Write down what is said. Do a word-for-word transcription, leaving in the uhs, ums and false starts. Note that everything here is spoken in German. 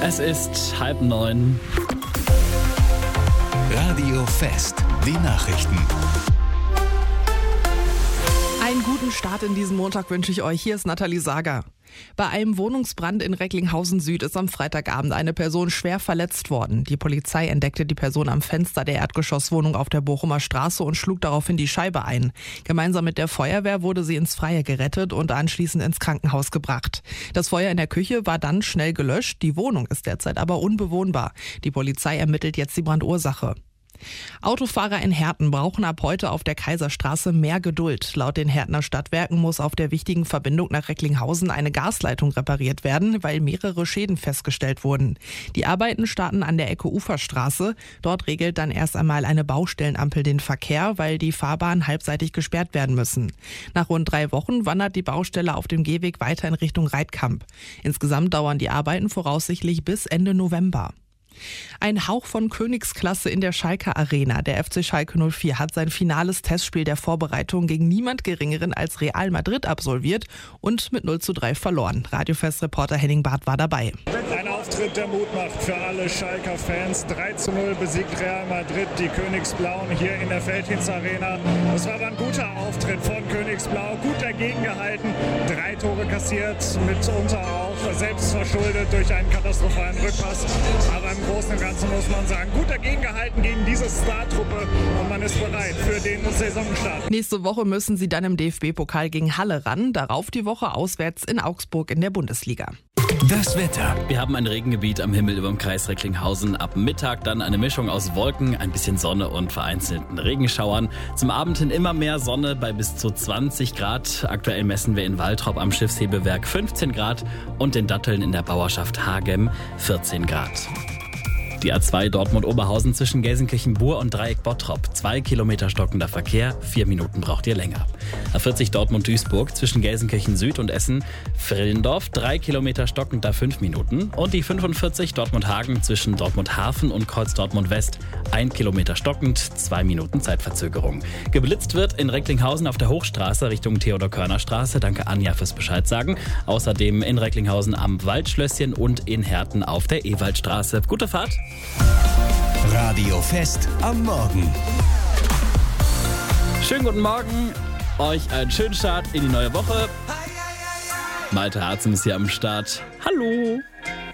Es ist halb neun. Radio Fest, die Nachrichten. Einen guten Start in diesen Montag wünsche ich euch. Hier ist Nathalie Sager. Bei einem Wohnungsbrand in Recklinghausen Süd ist am Freitagabend eine Person schwer verletzt worden. Die Polizei entdeckte die Person am Fenster der Erdgeschosswohnung auf der Bochumer Straße und schlug daraufhin die Scheibe ein. Gemeinsam mit der Feuerwehr wurde sie ins Freie gerettet und anschließend ins Krankenhaus gebracht. Das Feuer in der Küche war dann schnell gelöscht. Die Wohnung ist derzeit aber unbewohnbar. Die Polizei ermittelt jetzt die Brandursache. Autofahrer in Herten brauchen ab heute auf der Kaiserstraße mehr Geduld. Laut den Hertener Stadtwerken muss auf der wichtigen Verbindung nach Recklinghausen eine Gasleitung repariert werden, weil mehrere Schäden festgestellt wurden. Die Arbeiten starten an der Ecke Uferstraße. Dort regelt dann erst einmal eine Baustellenampel den Verkehr, weil die Fahrbahnen halbseitig gesperrt werden müssen. Nach rund drei Wochen wandert die Baustelle auf dem Gehweg weiter in Richtung Reitkamp. Insgesamt dauern die Arbeiten voraussichtlich bis Ende November. Ein Hauch von Königsklasse in der Schalker Arena. Der F C Schalke null vier hat sein finales Testspiel der Vorbereitung gegen niemand Geringeren als Real Madrid absolviert und mit null zu drei verloren. Radiofest-Reporter Henning Barth war dabei. Ein Auftritt, der Mut macht für alle Schalker Fans. drei zu null besiegt Real Madrid die Königsblauen hier in der Feldhins Arena. Das war aber ein guter Auftritt von Königsblau. Gut dagegen gehalten. Drei Tore kassiert, mitunter auch selbst verschuldet durch einen katastrophalen Rückpass. Aber im Großen und Ganzen muss man sagen, gut dagegen gehalten gegen diese Star-Truppe und man ist bereit für den Saisonstart. Nächste Woche müssen sie dann im D F B-Pokal gegen Halle ran. Darauf die Woche auswärts in Augsburg in der Bundesliga. Das Wetter. Wir haben ein Regengebiet am Himmel über dem Kreis Recklinghausen. Ab Mittag dann eine Mischung aus Wolken, ein bisschen Sonne und vereinzelten Regenschauern. Zum Abend hin immer mehr Sonne bei bis zu zwanzig Grad. Aktuell messen wir in Waltrop am Schiffshebewerk fünfzehn Grad und in Datteln in der Bauerschaft Hagem vierzehn Grad. Die A zwei Dortmund-Oberhausen zwischen Gelsenkirchen-Bur und Dreieck Bottrop. Zwei Kilometer stockender Verkehr, vier Minuten braucht ihr länger. A vierzig Dortmund-Duisburg zwischen Gelsenkirchen-Süd und Essen. Frillendorf, drei Kilometer stockender fünf Minuten. Und die fünfundvierzig Dortmund-Hagen zwischen Dortmund-Hafen und Kreuz Dortmund-West. Ein Kilometer stockend, zwei Minuten Zeitverzögerung. Geblitzt wird in Recklinghausen auf der Hochstraße Richtung Theodor-Körner-Straße. Danke Anja fürs Bescheid sagen. Außerdem in Recklinghausen am Waldschlösschen und in Herten auf der Ewaldstraße. Gute Fahrt! Radio Fest am Morgen. Schönen guten Morgen, euch einen schönen Start in die neue Woche. Malte Harzum ist hier am Start. Hallo!